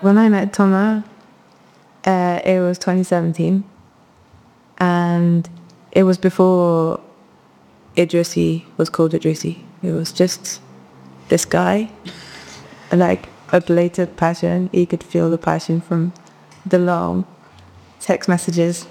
When I met Thomas, it was 2017, and it was before Idrissi was called Idrissi. It was just this guy, like a blatant passion. You could feel the passion from the long text messages,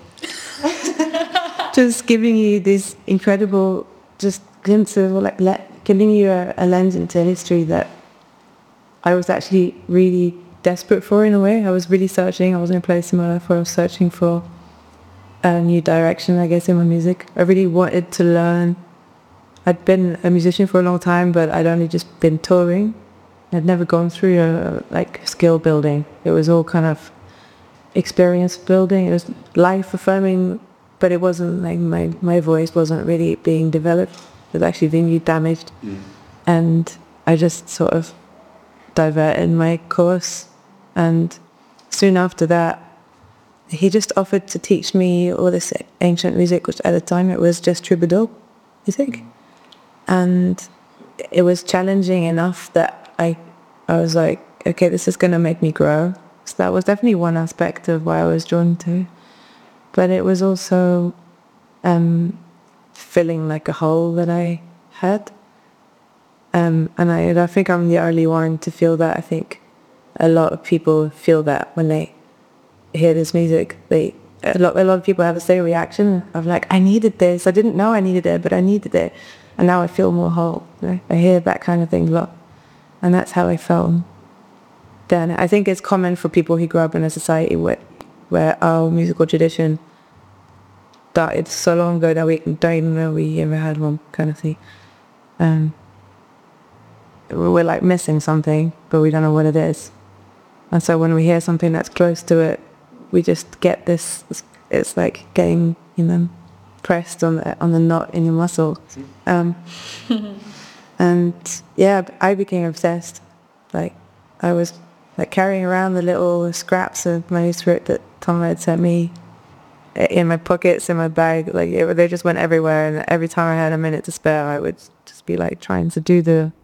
just giving you this incredible just glimpse of giving you a lens into history that I was actually really desperate for in a way. I was really searching. I was in a place in my life where I was searching for a new direction, I guess, in my music. I really wanted to learn. I'd been a musician for a long time, but I'd only just been touring. I'd never gone through skill building. It was all kind of experience building. It was life affirming, but it wasn't like my voice wasn't really being developed. It was actually being damaged. And I just sort of diverted my course, and soon after that he just offered to teach me all this ancient music, which at the time it was just troubadour music, and it was challenging enough that I was like, okay, this is going to make me grow. So that was definitely one aspect of why I was drawn to, but it was also filling like a hole that I had. And I think I'm the only one to feel that. I think a lot of people feel that when they hear this music. A lot of people have the same reaction of like, I needed this. I didn't know I needed it, but I needed it. And now I feel more whole. I hear that kind of thing a lot. And that's how I felt then. I think it's common for people who grow up in a society where our musical tradition started so long ago that we don't even know we ever had one, kind of thing. We're like missing something, but we don't know what it is. And so when we hear something that's close to it, we just get this. It's like getting, pressed on the knot in your muscle. And yeah, I became obsessed. Like I was like carrying around the little scraps of manuscript that Tom had sent me in my pockets, in my bag. Like they just went everywhere, and every time I had a minute to spare, I would just be like trying to do the